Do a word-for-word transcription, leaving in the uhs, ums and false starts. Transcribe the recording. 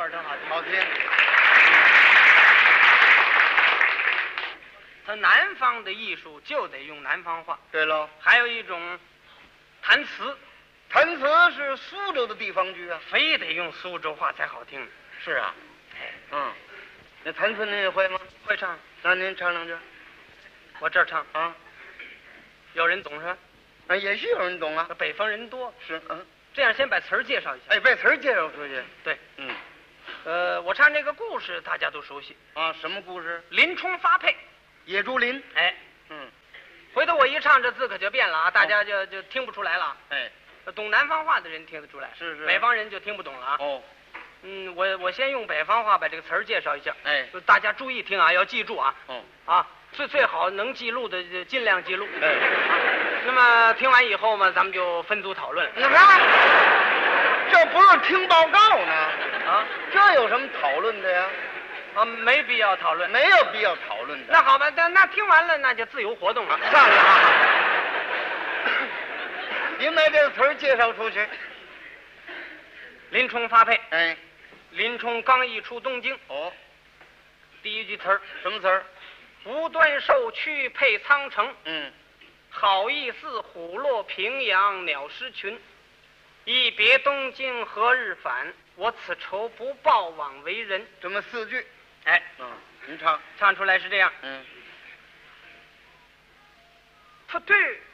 段真好听。 好听。 他南方的艺术就得用南方话。 对喽。 还有一种弹词， 弹词是苏州的地方剧啊， 非得用苏州话才好听。 是啊。 哎， 嗯，那弹词您也会吗？ 会唱。 那您唱两句。 我这儿唱啊， 有人懂是吧？ 啊，也许有人懂啊。 北方人多。 是，嗯。 这样先把词儿介绍一下。 哎，把词儿介绍出去。 对， 嗯。 呃，我唱这个故事大家都熟悉啊，什么故事？ 林冲发配。 野猪林。 哎， 嗯。 回头我一唱，这字可就变了啊，大家就、哦、就听不出来了。 哎， 懂南方话的人听得出来， 是是。 北方人就听不懂了啊。 哦。 嗯，我我先用北方话把这个词儿介绍一下。 哎， 大家注意听啊，要记住啊。 哦。 啊，最最好能记录的就尽量记录。 哎。 啊，那么听完以后嘛，咱们就分组讨论。 你看，这不是听报告呢？ 啊， 这有什么讨论的呀？ 啊，没必要讨论， 没有必要讨论的。 那好吧，那那听完了，那就自由活动了。 啊、算了啊。您把这个词儿介绍出去。 林冲发配。 哎， 林冲刚一出东京。 哦。 第一句词儿什么词儿？ 无端受屈配苍城。 嗯。 好意思虎落平阳鸟失群。一别东京何日返？我此仇不报枉为人。 这么四句。 哎， 嗯，您唱。 唱出来是这样。 嗯。 他对